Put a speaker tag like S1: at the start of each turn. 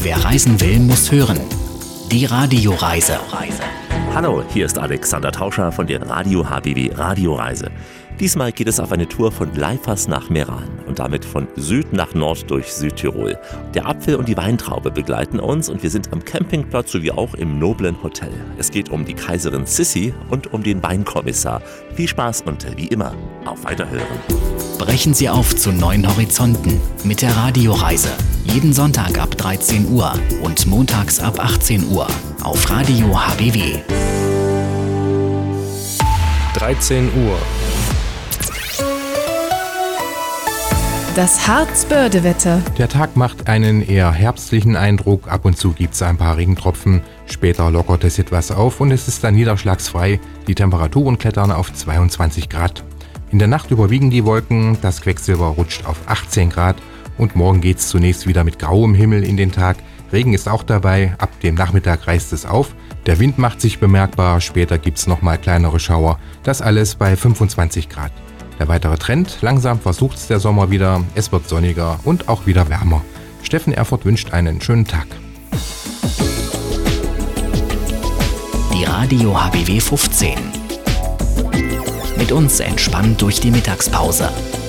S1: Wer reisen will, muss hören. Die Radioreise.
S2: Hallo, hier ist Alexander Tauscher von der Radio HBW Radioreise. Diesmal geht es auf eine Tour von Leifers nach Meran und damit von Süd nach Nord durch Südtirol. Der Apfel und die Weintraube begleiten uns und wir sind am Campingplatz sowie auch im noblen Hotel. Es geht um die Kaiserin Sissi und um den Weinkommissar. Viel Spaß und wie immer, auf Weiterhören.
S1: Brechen Sie auf zu neuen Horizonten mit der Radioreise. Jeden Sonntag ab 13 Uhr und montags ab 18 Uhr auf Radio HBW.
S3: 13 Uhr.
S4: Das Harzbörde-Wetter.
S3: Der Tag macht einen eher herbstlichen Eindruck. Ab und zu gibt es ein paar Regentropfen. Später lockert es etwas auf und es ist dann niederschlagsfrei. Die Temperaturen klettern auf 22 Grad. In der Nacht überwiegen die Wolken. Das Quecksilber rutscht auf 18 Grad. Und morgen geht es zunächst wieder mit grauem Himmel in den Tag. Regen ist auch dabei. Ab dem Nachmittag reißt es auf. Der Wind macht sich bemerkbar. Später gibt es nochmal kleinere Schauer. Das alles bei 25 Grad. Der weitere Trend, langsam versucht es der Sommer wieder, es wird sonniger und auch wieder wärmer. Steffen Erfurt wünscht einen schönen Tag.
S1: Die Radio HBW 15. Mit uns entspannt durch die Mittagspause.